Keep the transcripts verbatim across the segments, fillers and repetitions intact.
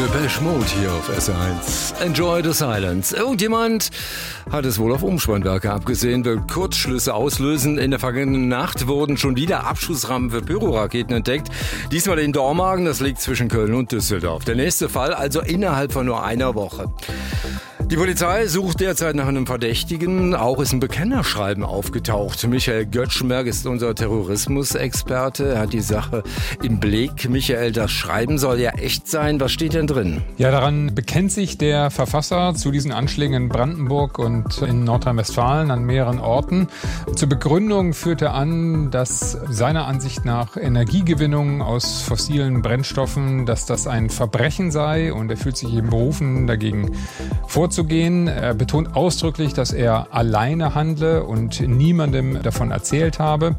Depeche Mode hier auf S eins. Enjoy the silence. Irgendjemand hat es wohl auf Umspannwerke abgesehen, will Kurzschlüsse auslösen. In der vergangenen Nacht wurden schon wieder Abschussrampen für Pyroraketen entdeckt. Diesmal in Dormagen, das liegt zwischen Köln und Düsseldorf. Der nächste Fall also innerhalb von nur einer Woche. Die Polizei sucht derzeit nach einem Verdächtigen. Auch ist ein Bekennerschreiben aufgetaucht. Michael Göttschenberg ist unser Terrorismusexperte. Er hat die Sache im Blick. Michael, das Schreiben soll ja echt sein. Was steht denn drin? Ja, daran bekennt sich der Verfasser zu diesen Anschlägen in Brandenburg und in Nordrhein-Westfalen an mehreren Orten. Zur Begründung führt er an, dass seiner Ansicht nach Energiegewinnung aus fossilen Brennstoffen, dass das ein Verbrechen sei, und er fühlt sich eben berufen, dagegen vorzugehen. Er betont ausdrücklich, dass er alleine handle und niemandem davon erzählt habe.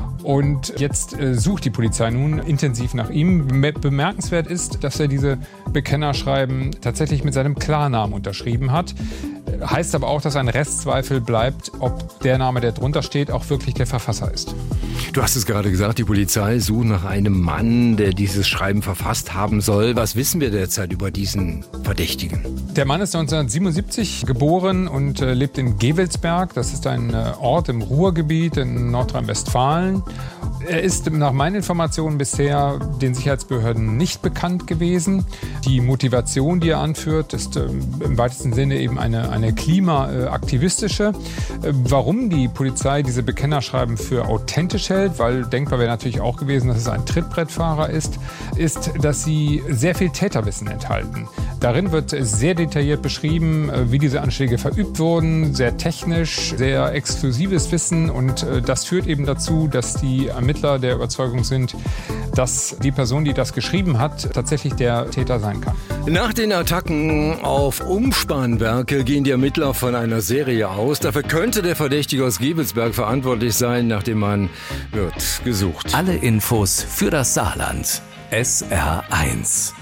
Und jetzt äh, sucht die Polizei nun intensiv nach ihm. Bemerkenswert ist, dass er diese Bekennerschreiben tatsächlich mit seinem Klarnamen unterschrieben hat. Heißt aber auch, dass ein Restzweifel bleibt, ob der Name, der drunter steht, auch wirklich der Verfasser ist. Du hast es gerade gesagt, die Polizei sucht nach einem Mann, der dieses Schreiben verfasst haben soll. Was wissen wir derzeit über diesen Verdächtigen? Der Mann ist neunzehnhundertsiebenundsiebzig geboren und äh, lebt in Gevelsberg. Das ist ein äh, Ort im Ruhrgebiet in Nordrhein-Westfalen. Er ist nach meinen Informationen bisher den Sicherheitsbehörden nicht bekannt gewesen. Die Motivation, die er anführt, ist äh, im weitesten Sinne eben eine, eine klimaaktivistische. Äh, warum die Polizei diese Bekennerschreiben für authentisch hält, weil denkbar wäre natürlich auch gewesen, dass es ein Trittbrettfahrer ist, ist, dass sie sehr viel Täterwissen enthalten. Darin wird sehr detailliert beschrieben, wie diese Anschläge verübt wurden, sehr technisch, sehr exklusives Wissen, und das führt eben dazu, dass die Ermittler der Überzeugung sind, dass die Person, die das geschrieben hat, tatsächlich der Täter sein kann. Nach den Attacken auf Umspannwerke gehen die Ermittler von einer Serie aus. Dafür könnte der Verdächtige aus Gevelsberg verantwortlich sein. Nach dem Mann wird gesucht. Alle Infos für das Saarland. S R eins.